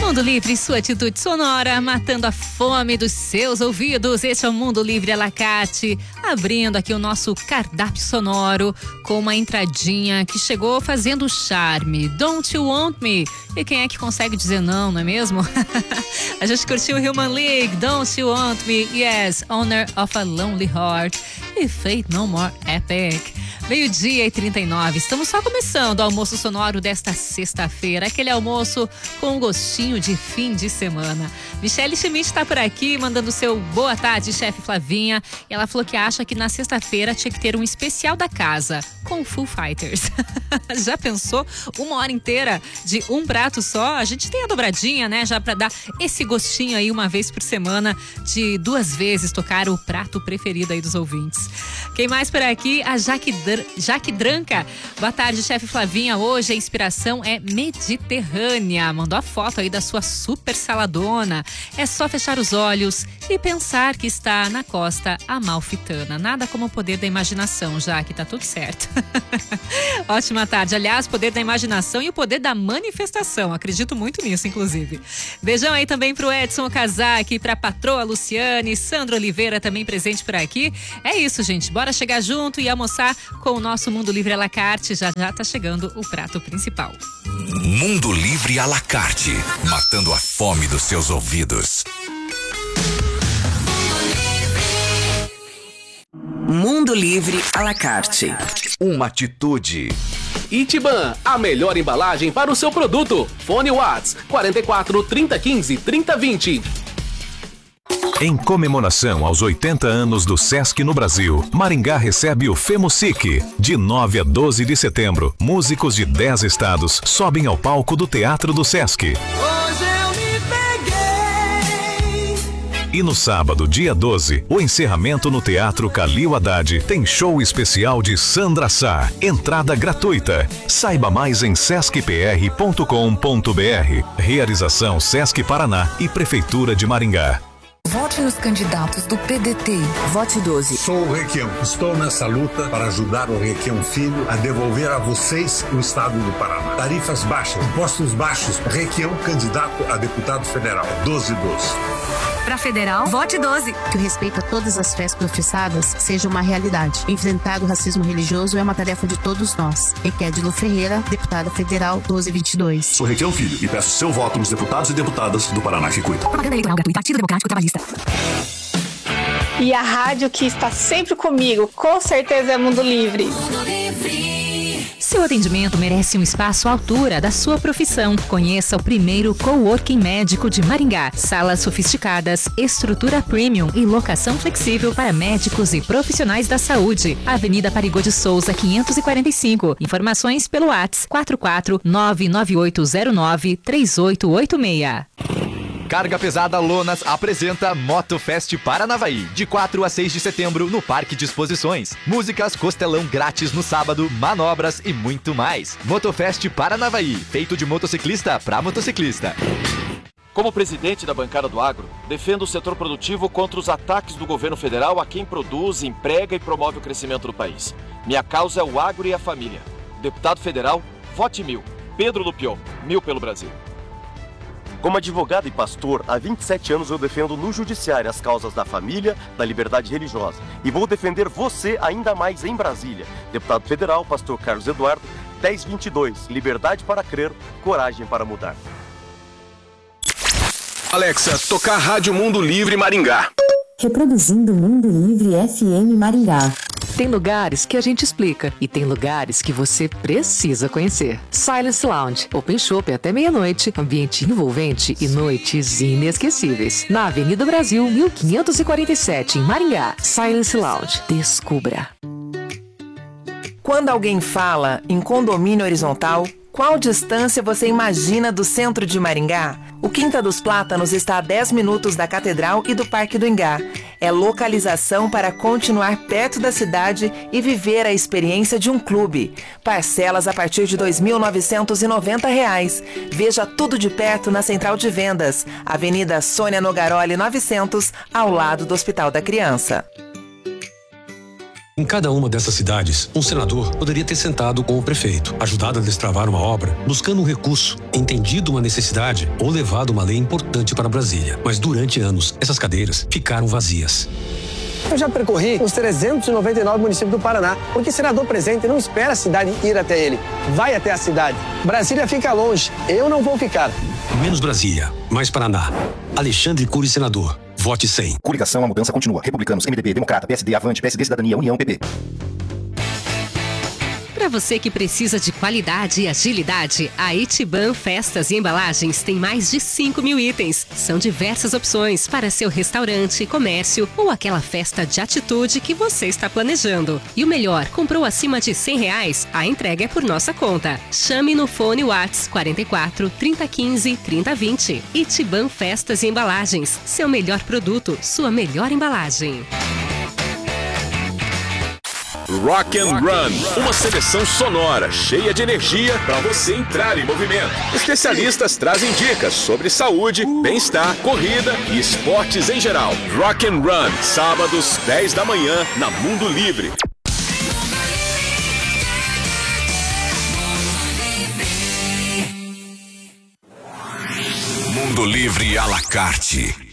Mundo Livre, sua atitude sonora, matando a fome dos seus ouvidos. Este é o Mundo Livre à la carte, abrindo aqui o nosso cardápio sonoro com uma entradinha que chegou fazendo charme. Don't You Want Me? E quem é que consegue dizer não, não é mesmo? A gente curtiu Human League, Don't You Want Me? Yes, Honor of a Lonely Heart e Fate No More Epic. 12h39, estamos só começando o almoço sonoro desta sexta-feira, aquele almoço com um gostinho de fim de semana. Michele Schmidt está por aqui, mandando seu boa tarde, chefe Flavinha. E ela falou que acha que na sexta-feira tinha que ter um especial da casa, com Foo Fighters. Já pensou? 1 hora inteira de um prato só? A gente tem a dobradinha, né? Já para dar esse gostinho aí uma vez por semana, de 2 vezes tocar o prato preferido aí dos ouvintes. Quem mais por aqui? A Jaque Dranca. Boa tarde, chefe Flavinha. Hoje a inspiração é mediterrânea. Mandou a foto aí da sua super saladona. É só fechar os olhos e pensar que está na costa amalfitana. Nada como o poder da imaginação, Jaque, tá tudo certo. Ótima tarde. Aliás, poder da imaginação e o poder da manifestação. Acredito muito nisso, inclusive. Beijão aí também pro Edson Okazaki, pra patroa Luciane, Sandra Oliveira também presente por aqui. É isso, gente. Bora chegar junto e almoçar com o nosso Mundo Livre à la carte. Já tá chegando o prato principal. Mundo Livre à la carte, matando a fome dos seus ouvidos. Mundo Livre à la carte. Uma atitude. Itiban, a melhor embalagem para o seu produto. Fone Watts 44 3015 3020. Em comemoração aos 80 anos do Sesc no Brasil, Maringá recebe o FEMUSIC. De 9 a 12 de setembro, músicos de 10 estados sobem ao palco do Teatro do Sesc. Hoje eu me peguei. E no sábado, dia 12, o encerramento no Teatro Calil Haddad tem show especial de Sandra Sá. Entrada gratuita. Saiba mais em sescpr.com.br. Realização Sesc Paraná e Prefeitura de Maringá. Vote nos candidatos do PDT. Vote 12. Sou o Requião. Estou nessa luta para ajudar o Requião Filho a devolver a vocês o estado do Paraná. Tarifas baixas, impostos baixos. Requião, candidato a deputado federal. 1212. Para federal, vote 12. Que o respeito a todas as fés professadas seja uma realidade. Enfrentar o racismo religioso é uma tarefa de todos nós. Equedilo Ferreira, deputada federal 1222. Sou Requião Filho e peço seu voto nos deputados e deputadas do Paraná que cuida. Propaganda eleitoral gratuita. Partido Democrático Trabalhista. E a rádio que está sempre comigo, com certeza é Mundo Livre. Mundo Livre. Seu atendimento merece um espaço à altura da sua profissão. Conheça o primeiro coworking médico de Maringá. Salas sofisticadas, estrutura premium e locação flexível para médicos e profissionais da saúde. Avenida Parigô de Souza, 545. Informações pelo WhatsApp 44998093886. Carga Pesada Lonas apresenta Motofest Paranavaí, de 4 a 6 de setembro no Parque de Exposições. Músicas, costelão grátis no sábado, manobras e muito mais. Motofest Paranavaí, feito de motociclista para motociclista. Como presidente da bancada do agro, defendo o setor produtivo contra os ataques do governo federal a quem produz, emprega e promove o crescimento do país. Minha causa é o agro e a família. Deputado federal, vote 1000. Pedro Lupion, 1000 pelo Brasil. Como advogado e pastor, há 27 anos eu defendo no judiciário as causas da família, da liberdade religiosa. E vou defender você ainda mais em Brasília. Deputado federal, pastor Carlos Eduardo, 1022. Liberdade para crer, coragem para mudar. Alexa, tocar Rádio Mundo Livre Maringá. Reproduzindo Mundo Livre FM Maringá. Tem lugares que a gente explica e tem lugares que você precisa conhecer. Silence Lounge, Open Shopping até meia-noite, ambiente envolvente e noites inesquecíveis. Na Avenida Brasil, 1547, em Maringá. Silence Lounge, descubra. Quando alguém fala em condomínio horizontal, qual distância você imagina do centro de Maringá? O Quinta dos Plátanos está a 10 minutos da Catedral e do Parque do Ingá. É localização para continuar perto da cidade e viver a experiência de um clube. Parcelas a partir de R$ 2.990. Veja tudo de perto na Central de Vendas, Avenida Sônia Nogaroli 900, ao lado do Hospital da Criança. Em cada uma dessas cidades, um senador poderia ter sentado com o prefeito, ajudado a destravar uma obra, buscando um recurso, entendido uma necessidade ou levado uma lei importante para Brasília. Mas durante anos, essas cadeiras ficaram vazias. Eu já percorri os 399 municípios do Paraná, porque senador presente não espera a cidade ir até ele, vai até a cidade. Brasília fica longe, eu não vou ficar. Menos Brasília, mais Paraná. Alexandre Cury, senador. Vote 100. Coligação, a mudança continua. Republicanos, MDB, Democrata, PSD, Avante, PSD, Cidadania, União, PP. Para você que precisa de qualidade e agilidade, a Itiban Festas e Embalagens tem mais de 5.000 itens. São diversas opções para seu restaurante, comércio ou aquela festa de atitude que você está planejando. E o melhor, comprou acima de R$100, a entrega é por nossa conta. Chame no fone Whats 44 3015 3020. Itiban Festas e Embalagens. Seu melhor produto, sua melhor embalagem. Rock and Run, uma seleção sonora cheia de energia para você entrar em movimento. Especialistas trazem dicas sobre saúde, bem-estar, corrida e esportes em geral. Rock and Run, sábados 10 da manhã na Mundo Livre. Mundo Livre à la carte.